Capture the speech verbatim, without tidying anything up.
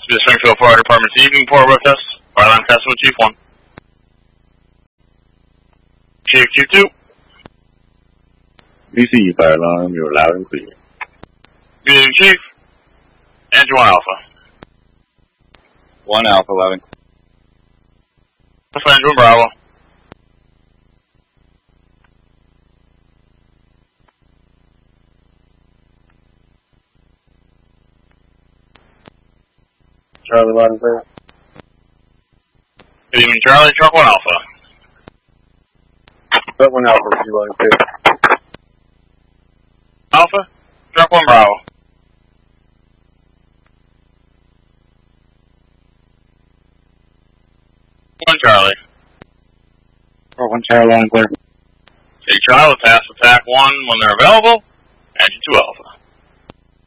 The Springfield Fire Department's evening report with us. Fire alarm test with Chief one. Chief, Chief two. B C U fire alarm, you're loud and clear. Good evening, Chief. Engine one Alpha. One Alpha, loud and clear. Alpha, Engine one Bravo. Charlie, loud and clear. Good evening, Charlie. Truck one Alpha. Truck one Alpha, loud and clear. Alpha, Truck one Bravo. One Charlie. Truck one Charlie, loud and clear. Take Charlie, pass attack one when they're available. Engine two Alpha.